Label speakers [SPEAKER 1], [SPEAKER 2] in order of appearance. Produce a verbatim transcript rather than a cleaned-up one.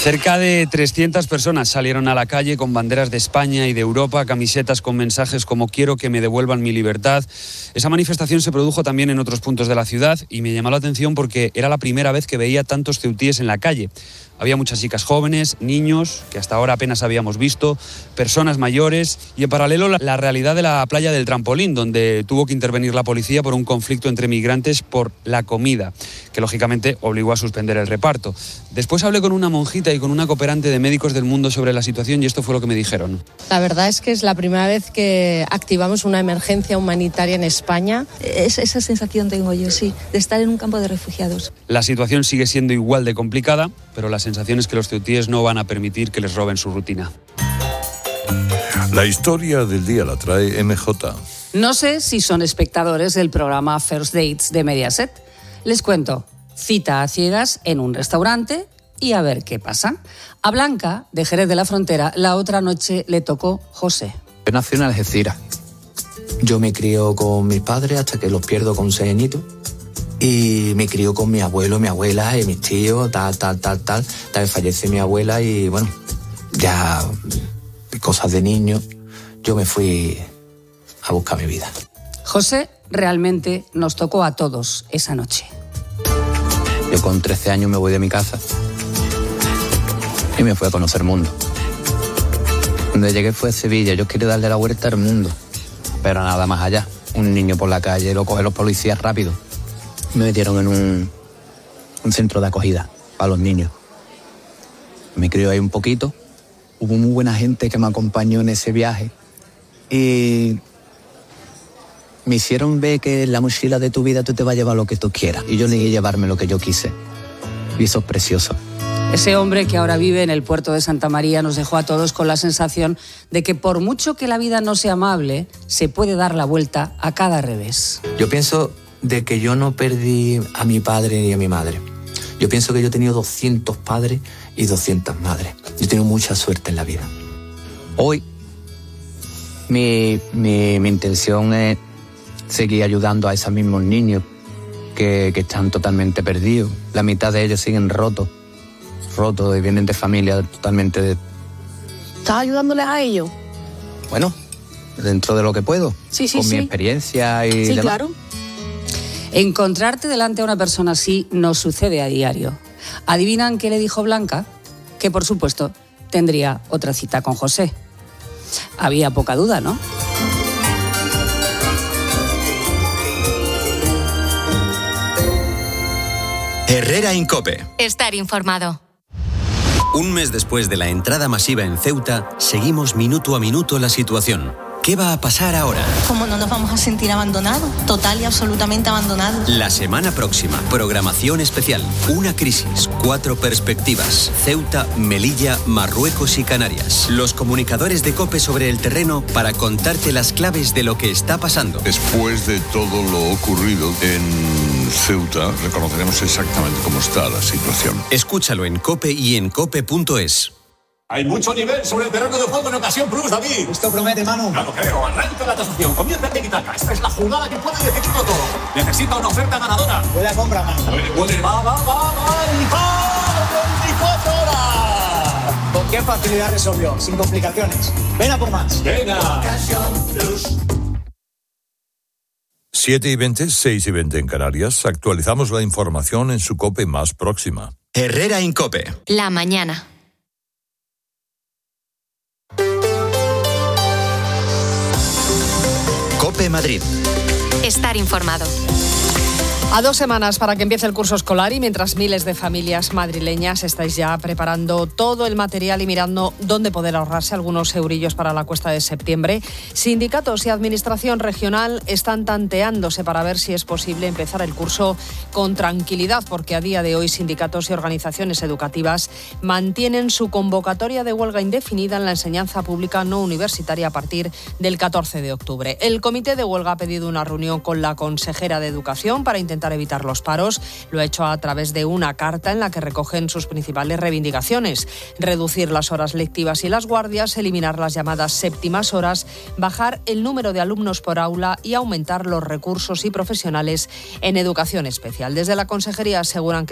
[SPEAKER 1] Cerca de trescientas personas salieron a la calle con banderas de España y de Europa, camisetas con mensajes como "quiero que me devuelvan mi libertad". Esa manifestación se produjo también en otros puntos de la ciudad y me llamó la atención porque era la primera vez que veía tantos ceutíes en la calle. Había muchas chicas jóvenes, niños, que hasta ahora apenas habíamos visto, personas mayores y en paralelo la, la realidad de la playa del Trampolín, donde tuvo que intervenir la policía por un conflicto entre migrantes por la comida, que lógicamente obligó a suspender el reparto. Después hablé con una monjita y con una cooperante de Médicos del Mundo sobre la situación y esto fue lo que me dijeron.
[SPEAKER 2] La verdad es que es la primera vez que activamos una emergencia humanitaria en España.
[SPEAKER 3] Es, esa sensación tengo yo, sí, de estar en un campo de refugiados.
[SPEAKER 1] La situación sigue siendo igual de complicada, pero la sensación es que los ceutíes no van a permitir que les roben su rutina.
[SPEAKER 4] La historia del día la trae eme jota.
[SPEAKER 5] No sé si son espectadores del programa First Dates de Mediaset. Les cuento, cita a ciegas en un restaurante y a ver qué pasa. A Blanca, de Jerez de la Frontera, la otra noche le tocó José.
[SPEAKER 6] Yo nací en Algeciras. Yo me crío con mis padres hasta que los pierdo con seis añitos. Y me crió con mi abuelo, mi abuela y mis tíos, tal, tal, tal, tal. Tal vez fallece mi abuela y, bueno, ya cosas de niño. Yo me fui a buscar mi vida.
[SPEAKER 5] José realmente nos tocó a todos esa noche.
[SPEAKER 6] Yo con trece años me voy de mi casa y me fui a conocer el mundo. Cuando llegué fue a Sevilla. Yo quería darle la vuelta al mundo, pero nada más allá. Un niño por la calle lo cogen los policías rápido. Me metieron en un, un centro de acogida para los niños. Me crié ahí un poquito. Hubo muy buena gente que me acompañó en ese viaje. Y me hicieron ver que en la mochila de tu vida tú te vas a llevar lo que tú quieras. Y yo elegí llevarme lo que yo quise. Y eso es precioso.
[SPEAKER 5] Ese hombre que ahora vive en el puerto de Santa María nos dejó a todos con la sensación de que por mucho que la vida no sea amable, se puede dar la vuelta a cada revés.
[SPEAKER 6] Yo pienso de que yo no perdí a mi padre ni a mi madre. Yo pienso que yo he tenido doscientos padres y doscientas madres. Yo he tenido mucha suerte en la vida. Hoy, mi, mi, mi intención es seguir ayudando a esos mismos niños que, que están totalmente perdidos. La mitad de ellos siguen rotos, rotos y vienen de familias totalmente... De...
[SPEAKER 2] ¿Estás ayudándoles a ellos?
[SPEAKER 6] Bueno, dentro de lo que puedo.
[SPEAKER 2] Sí, sí,
[SPEAKER 6] con
[SPEAKER 2] sí.
[SPEAKER 6] mi experiencia y
[SPEAKER 2] Sí,
[SPEAKER 6] demás.
[SPEAKER 2] claro.
[SPEAKER 5] Encontrarte delante a una persona así nos sucede a diario. ¿Adivinan qué le dijo Blanca? Que, por supuesto, tendría otra cita con José. Había poca duda, ¿no?
[SPEAKER 7] Herrera en COPE.
[SPEAKER 8] Estar informado.
[SPEAKER 7] Un mes después de la entrada masiva en Ceuta, seguimos minuto a minuto la situación. ¿Qué va a pasar ahora?
[SPEAKER 3] ¿Cómo no nos vamos a sentir abandonados? Total y absolutamente abandonados.
[SPEAKER 7] La semana próxima, programación especial. Una crisis, cuatro perspectivas. Ceuta, Melilla, Marruecos y Canarias. Los comunicadores de COPE sobre el terreno para contarte las claves de lo que está pasando.
[SPEAKER 4] Después de todo lo ocurrido en Ceuta, reconoceremos exactamente cómo está la situación.
[SPEAKER 7] Escúchalo en COPE y en cope punto es.
[SPEAKER 9] Hay mucho nivel sobre el terreno de juego en ocasión plus, David.
[SPEAKER 10] Esto promete, Manu.
[SPEAKER 9] Claro, creo. Arranca la tasación. Comienza el tiki-taka. Esta es la jugada que puede decidirlo todo. Necesita una oferta ganadora.
[SPEAKER 10] Buena compra, Manu.
[SPEAKER 9] Puede, puede. Va, va, va, va. Y va. veinticuatro horas.
[SPEAKER 10] ¿Con qué facilidad resolvió? Sin complicaciones. Ven a por más.
[SPEAKER 9] Venga.
[SPEAKER 10] Ocasión plus.
[SPEAKER 4] siete y veinte, seis y veinte en Canarias. Actualizamos la información en su COPE más próxima.
[SPEAKER 7] Herrera en COPE.
[SPEAKER 8] La mañana.
[SPEAKER 7] COPE Madrid.
[SPEAKER 8] Estar informado.
[SPEAKER 2] A dos semanas para que empiece el curso escolar y mientras miles de familias madrileñas estáis ya preparando todo el material y mirando dónde poder ahorrarse algunos eurillos para la cuesta de septiembre, sindicatos y administración regional están tanteándose para ver si es posible empezar el curso con tranquilidad, porque a día de hoy sindicatos y organizaciones educativas mantienen su convocatoria de huelga indefinida en la enseñanza pública no universitaria a partir del catorce de octubre. El comité de huelga ha pedido una reunión con la consejera de Educación para intentar evitar los paros. Lo ha hecho a través de una carta en la que recogen sus principales reivindicaciones: reducir las horas lectivas y las guardias, eliminar las llamadas séptimas horas, bajar el número de alumnos por aula y aumentar los recursos y profesionales en educación especial. Desde la consejería aseguran que